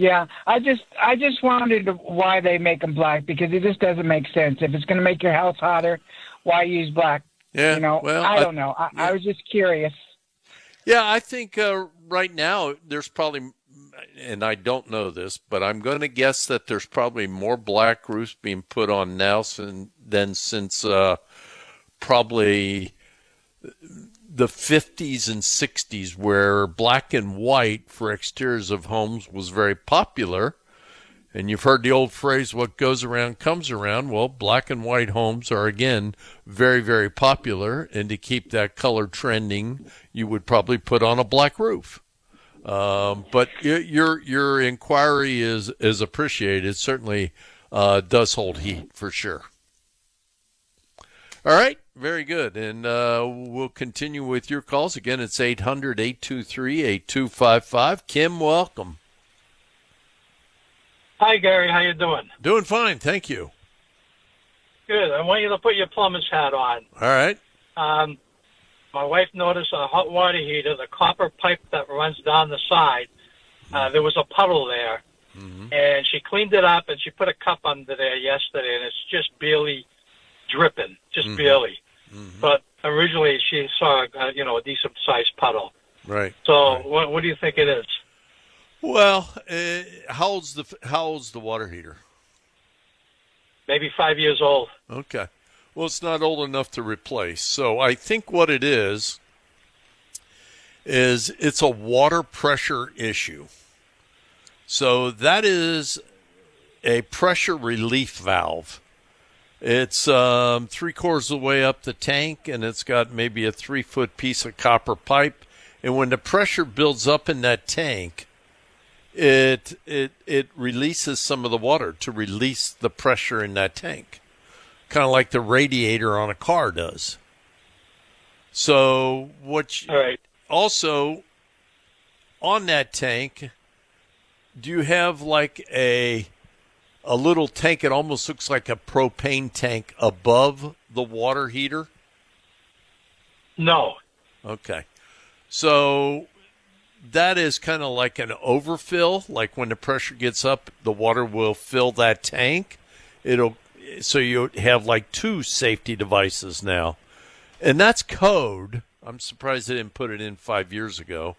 Yeah, I just wondered why they make them black, because it just doesn't make sense. If it's going to make your house hotter, why use black? Yeah, You know, well, I don't know. yeah. I was just curious. Yeah, I think right now there's probably, and I don't know this, but I'm going to guess that there's probably more black roofs being put on now than since probably the 50s and 60s, where black and white for exteriors of homes was very popular. And you've heard the old phrase, what goes around comes around. Well, black and white homes are, again, very, very popular. And to keep that color trending, you would probably put on a black roof. But your inquiry is appreciated. It certainly does hold heat, for sure. All right, very good. And we'll continue with your calls. Again, it's 800-823-8255. Kim, welcome. Hi, Gary. How you doing? Doing fine, thank you. Good. I want you to put your plumber's hat on. All right. My wife noticed a hot water heater, the copper pipe that runs down the side, there was a puddle there. Mm-hmm. And she cleaned it up, and she put a cup under there yesterday, and it's just barely dripping, just mm-hmm. barely. Mm-hmm. But originally she saw a decent-sized puddle. Right. So right. What do you think it is? Well, how old's the water heater? Maybe 5 years old. Okay. Well, it's not old enough to replace. So I think what it is it's a water pressure issue. So that is a pressure relief valve. It's 3/4 of the way up the tank, and it's got maybe a 3-foot piece of copper pipe. And when the pressure builds up in that tank, it releases some of the water to release the pressure in that tank, kind of like the radiator on a car does. So all right. Also on that tank, do you have like a little tank? It almost looks like a propane tank above the water heater? No. Okay. So that is kind of like an overfill. Like when the pressure gets up, the water will fill that tank. So you have like two safety devices now. And that's code. I'm surprised they didn't put it in 5 years ago.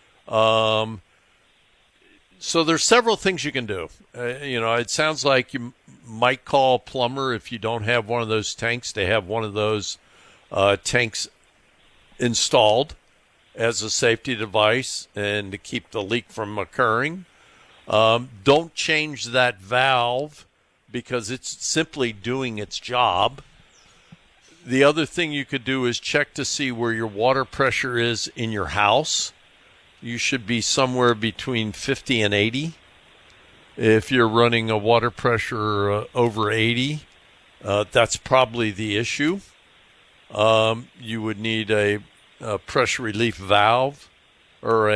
So there's several things you can do. It sounds like you might call a plumber if you don't have one of those tanks. They have one of those tanks installed as a safety device and to keep the leak from occurring. Don't change that valve because it's simply doing its job. The other thing you could do is check to see where your water pressure is in your house. You should be somewhere between 50 and 80. If you're running a water pressure over 80, that's probably the issue. You would need a pressure relief valve or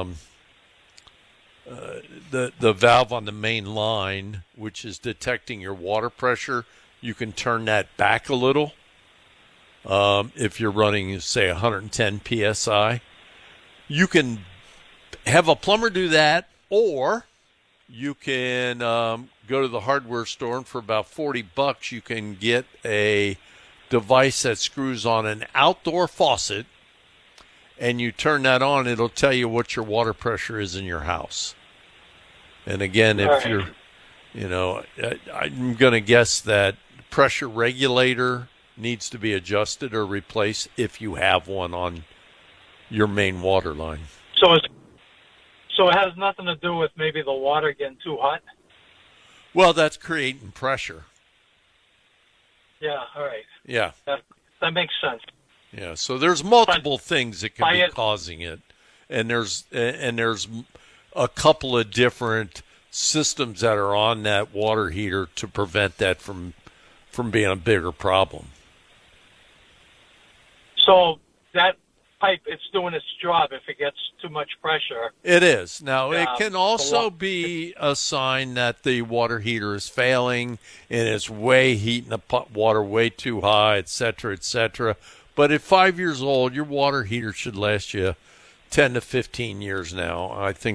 the valve on the main line, which is detecting your water pressure. You can turn that back a little if you're running, say, 110 PSI. You can have a plumber do that, or you can go to the hardware store, and for about $40 you can get a device that screws on an outdoor faucet, and you turn that on, it'll tell you what your water pressure is in your house. And again, if you're, I'm going to guess that pressure regulator needs to be adjusted or replaced if you have one on your main water line. So it has nothing to do with maybe the water getting too hot? Well, that's creating pressure. Yeah, all right. Yeah. That makes sense. Yeah, so there's multiple things that can be causing it. And there's a couple of different systems that are on that water heater to prevent that from being a bigger problem. So that pipe, it's doing its job if it gets too much pressure. It is. Now, it can also be a sign that the water heater is failing and it's heating the water way too high, et cetera, et cetera. But at 5 years old, your water heater should last you 10 to 15 years now. I think